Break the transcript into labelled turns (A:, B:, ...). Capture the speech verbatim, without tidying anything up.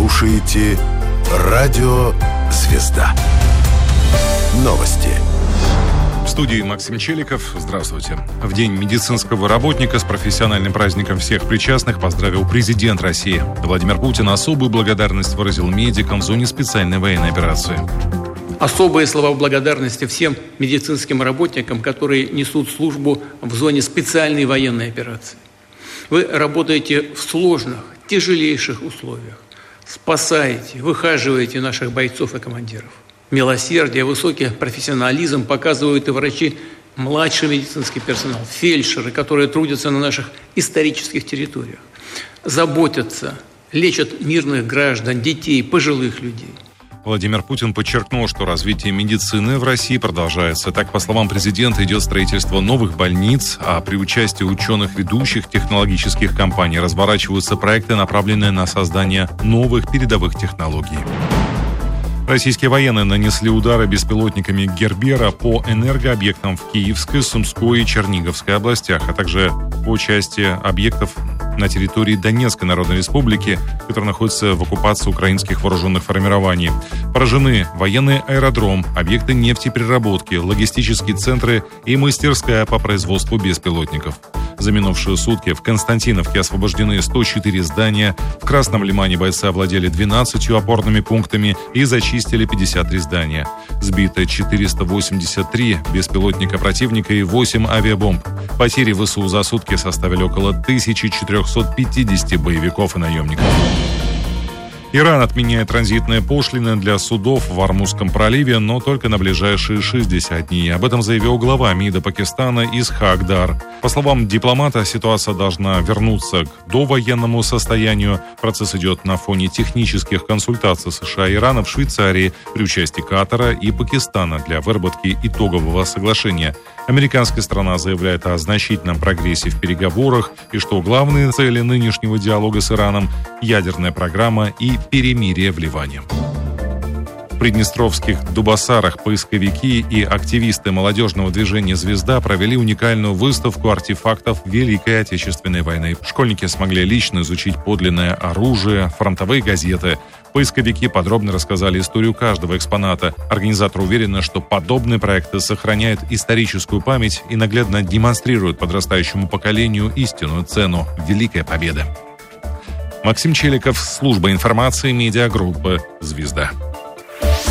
A: слушаете Радио «Звезда». Новости.
B: В студии Максим Челиков. Здравствуйте. В День медицинского работника с профессиональным праздником всех причастных поздравил президент России. Владимир Путин особую благодарность выразил медикам в зоне специальной военной операции.
C: Особые слова благодарности всем медицинским работникам, которые несут службу в зоне специальной военной операции. Вы работаете в сложных, тяжелейших условиях. Спасаете, выхаживаете наших бойцов и командиров. Милосердие, высокий профессионализм показывают и врачи, младший медицинский персонал, фельдшеры, которые трудятся на наших исторических территориях, заботятся, лечат мирных граждан, детей, пожилых людей.
B: Владимир Путин подчеркнул, что развитие медицины в России продолжается. Так, по словам президента, идет строительство новых больниц, а при участии ученых ведущих технологических компаний разворачиваются проекты, направленные на создание новых передовых технологий. Российские военные нанесли удары беспилотниками Гербера по энергообъектам в Киевской, Сумской и Черниговской областях, а также по части объектов на территории Донецкой Народной Республики, которая находится в оккупации украинских вооруженных формирований. Поражены военный аэродром, объекты нефтепереработки, логистические центры и мастерская по производству беспилотников. За минувшие сутки в Константиновке освобождены сто четыре здания, в Красном Лимане бойцы овладели двенадцатью опорными пунктами и зачистили пятьдесят три здания. Сбито четыреста восемьдесят три беспилотника противника и восемь авиабомб. Потери ВСУ за сутки составили около тысячи четырехсот пятидесяти боевиков и наемников. Иран отменяет транзитные пошлины для судов в Ормузском проливе, но только на ближайшие шестьдесят дней. Об этом заявил глава МИДа Пакистана Исхак Дар. По словам дипломата, ситуация должна вернуться к довоенному состоянию. Процесс идет на фоне технических консультаций США и Ирана в Швейцарии при участии Катара и Пакистана для выработки итогового соглашения. Американская сторона заявляет о значительном прогрессе в переговорах и что главные цели нынешнего диалога с Ираном – ядерная программа и перемирие в Ливане. В приднестровских Дубасарах поисковики и активисты молодежного движения «Звезда» провели уникальную выставку артефактов Великой Отечественной войны. Школьники смогли лично изучить подлинное оружие, фронтовые газеты. Поисковики подробно рассказали историю каждого экспоната. Организаторы уверены, что подобные проекты сохраняют историческую память и наглядно демонстрируют подрастающему поколению истинную цену Великой Победы. Максим Челиков, служба информации медиагруппы «Звезда».